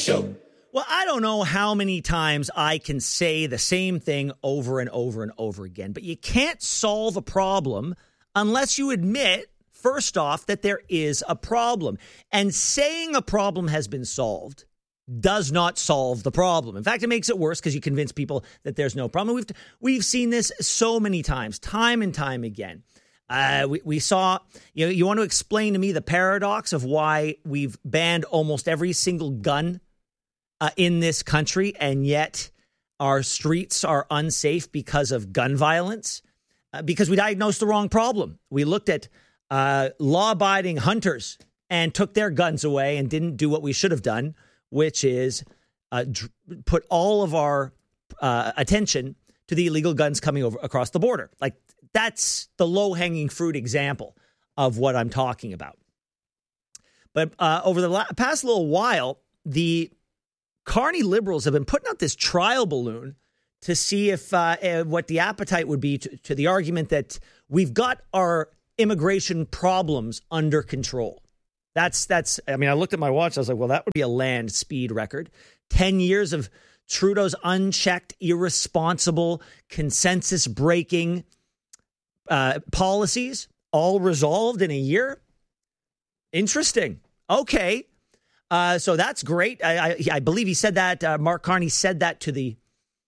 Show. Well, I don't know how many times I can say the same thing over and over and over again, but you can't solve a problem unless you admit, first off, that there is a problem. And saying a problem has been solved does not solve the problem. In fact, it makes it worse because you convince people that there's no problem. We've seen this so many times, time and time again. We saw, you want to explain to me the paradox of why we've banned almost every single gun in this country, and yet our streets are unsafe because of gun violence? Because we diagnosed the wrong problem. We looked at law-abiding hunters and took their guns away and didn't do what we should have done, which is put all of our attention to the illegal guns coming over across the border. Like, that's the low-hanging fruit example of what I'm talking about. But over the past little while, the Carney Liberals have been putting out this trial balloon to see if what the appetite would be to the argument that we've got our immigration problems under control. That's. I mean, I looked at my watch. I was like, well, that would be a land speed record. 10 years of Trudeau's unchecked, irresponsible, consensus-breaking policies, all resolved in a year. Interesting. Okay. So that's great. I believe he said that. Mark Carney said that to the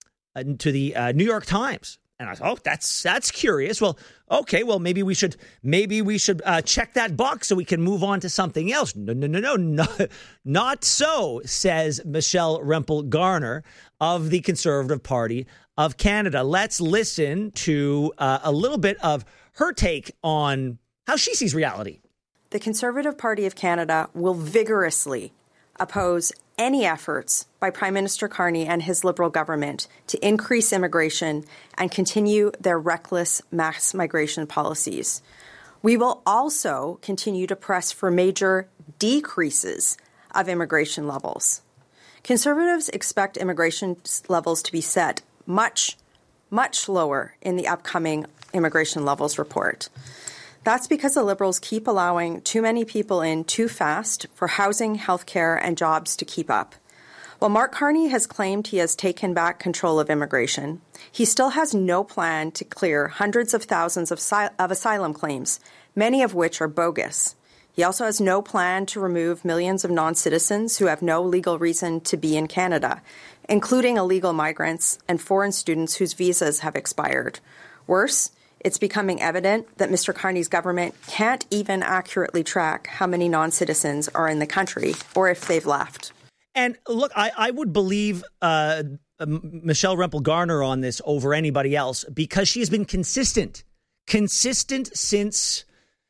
New York Times. And I thought, oh, that's curious. Well, okay. Well, maybe we should check that box so we can move on to something else. No, not so, says Michelle Rempel Garner of the Conservative Party of Canada. Let's listen to a little bit of her take on how she sees reality. The Conservative Party of Canada will vigorously oppose any efforts by Prime Minister Carney and his Liberal government to increase immigration and continue their reckless mass migration policies. We will also continue to press for major decreases of immigration levels. Conservatives expect immigration levels to be set much, much lower in the upcoming immigration levels report. That's because the Liberals keep allowing too many people in too fast for housing, healthcare, and jobs to keep up. While Mark Carney has claimed he has taken back control of immigration, he still has no plan to clear hundreds of thousands of asylum claims, many of which are bogus. He also has no plan to remove millions of non-citizens who have no legal reason to be in Canada, including illegal migrants and foreign students whose visas have expired. Worse, it's becoming evident that Mr. Carney's government can't even accurately track how many non-citizens are in the country or if they've left. And look, I would believe Michelle Rempel Garner on this over anybody else because she has been consistent since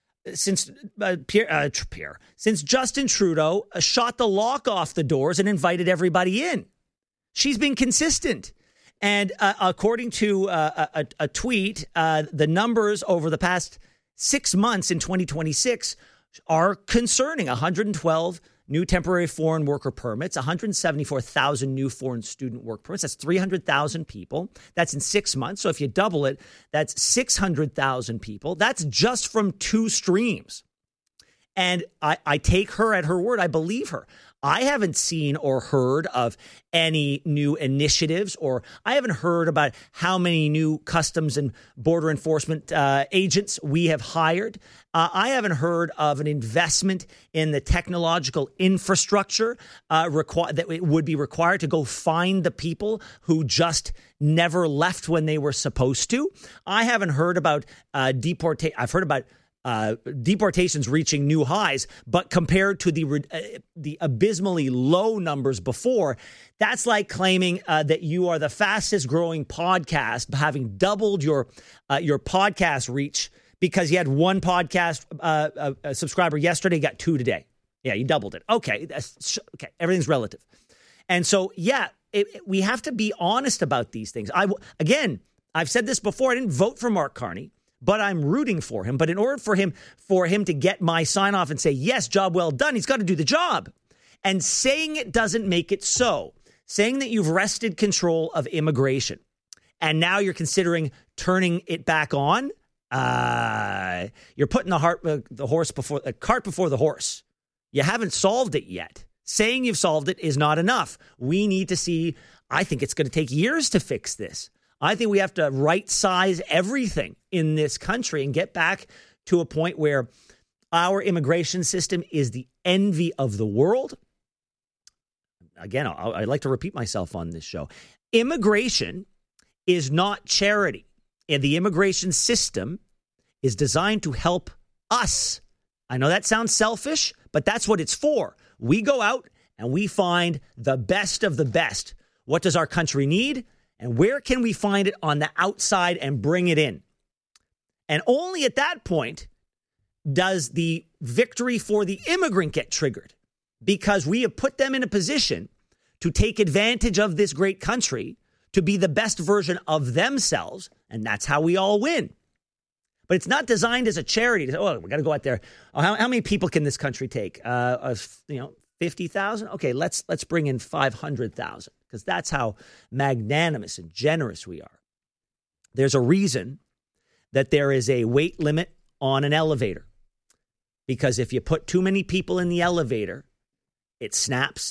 Justin Trudeau shot the lock off the doors and invited everybody in. She's been consistent. And according to a tweet, the numbers over the past 6 months in 2026 are concerning. 112 new temporary foreign worker permits, 174,000 new foreign student work permits. That's 300,000 people. That's in 6 months. So if you double it, that's 600,000 people. That's just from two streams. And I take her at her word. I believe her. I haven't seen or heard of any new initiatives, or I haven't heard about how many new customs and border enforcement agents we have hired. I haven't heard of an investment in the technological infrastructure that would be required to go find the people who just never left when they were supposed to. I haven't heard about deportation. I've heard about deportations reaching new highs, but compared to the abysmally low numbers before, that's like claiming that you are the fastest growing podcast, having doubled your podcast reach because you had one podcast subscriber yesterday, got two today. Yeah, you doubled it. Okay, okay, everything's relative, and so we have to be honest about these things. I've said this before. I didn't vote for Mark Carney, but I'm rooting for him. But in order for him to get my sign off and say, yes, job well done, he's got to do the job. And saying it doesn't make it so. Saying that you've wrested control of immigration and now you're considering turning it back on, you're putting the cart before the horse. You haven't solved it yet. Saying you've solved it is not enough. We need to see, I think it's going to take years to fix this. I think we have to right-size everything in this country and get back to a point where our immigration system is the envy of the world. Again, I'd like to repeat myself on this show. Immigration is not charity, and the immigration system is designed to help us. I know that sounds selfish, but that's what it's for. We go out and we find the best of the best. What does our country need? And where can we find it on the outside and bring it in? And only at that point does the victory for the immigrant get triggered, because we have put them in a position to take advantage of this great country to be the best version of themselves. And that's how we all win. But it's not designed as a charity. We got to go out there. Oh, how many people can this country take? 50,000? Okay, let's bring in 500,000, because that's how magnanimous and generous we are. There's a reason that there is a weight limit on an elevator, because if you put too many people in the elevator, it snaps